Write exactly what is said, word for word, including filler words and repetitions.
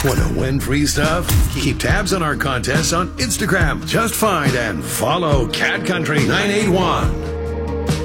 Want to win free stuff? Keep tabs on our contests on Instagram. Just find and follow Cat Country nine eight one.